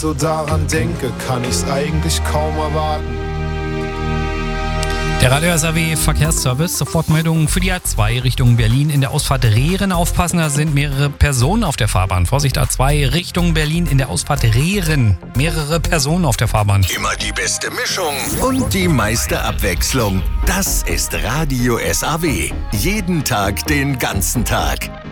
So daran denke, kann ich's eigentlich kaum erwarten. Der Radio SAW Verkehrsservice, Sofortmeldungen für die A2 Richtung Berlin. In der Ausfahrt Rehren aufpassen, da sind mehrere Personen auf der Fahrbahn. Vorsicht, A2 Richtung Berlin in der Ausfahrt Rehren. Mehrere Personen auf der Fahrbahn. Immer die beste Mischung und die meiste Abwechslung. Das ist Radio SAW. Jeden Tag, den ganzen Tag.